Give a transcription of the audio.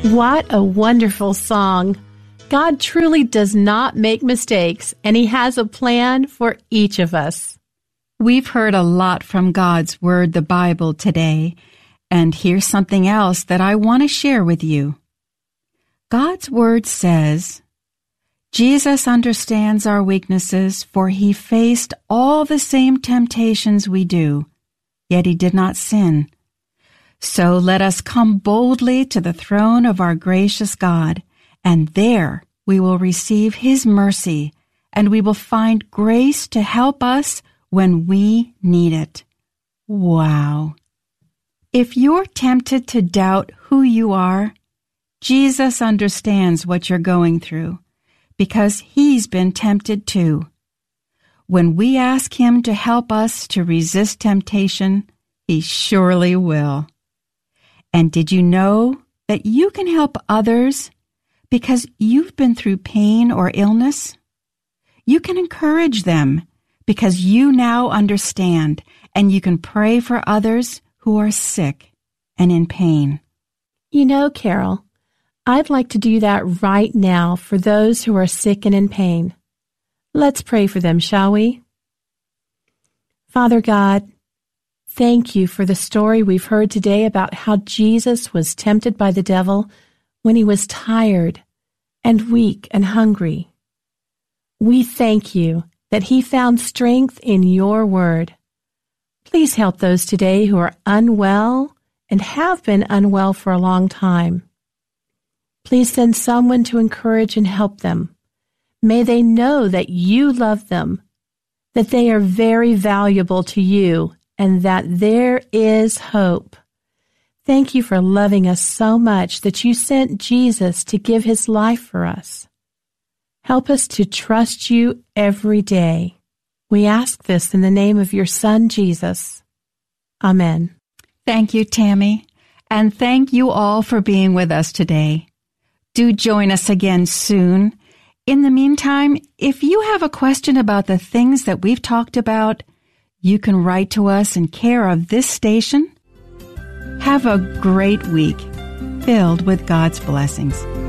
What a wonderful song. God truly does not make mistakes, and He has a plan for each of us. We've heard a lot from God's Word, the Bible, today, and here's something else that I want to share with you. God's Word says, Jesus understands our weaknesses, for He faced all the same temptations we do, yet He did not sin. So let us come boldly to the throne of our gracious God, and there we will receive His mercy, and we will find grace to help us when we need it. Wow! If you're tempted to doubt who you are, Jesus understands what you're going through, because He's been tempted too. When we ask Him to help us to resist temptation, He surely will. And did you know that you can help others because you've been through pain or illness? You can encourage them because you now understand, and you can pray for others who are sick and in pain. You know, Carol, I'd like to do that right now for those who are sick and in pain. Let's pray for them, shall we? Father God, thank you for the story we've heard today about how Jesus was tempted by the devil when He was tired and weak and hungry. We thank you that He found strength in your word. Please help those today who are unwell and have been unwell for a long time. Please send someone to encourage and help them. May they know that you love them, that they are very valuable to you, and that there is hope. Thank you for loving us so much that you sent Jesus to give His life for us. Help us to trust you every day. We ask this in the name of your Son, Jesus. Amen. Thank you, Tammy, and thank you all for being with us today. Do join us again soon. In the meantime, if you have a question about the things that we've talked about, you can write to us in care of this station. Have a great week filled with God's blessings.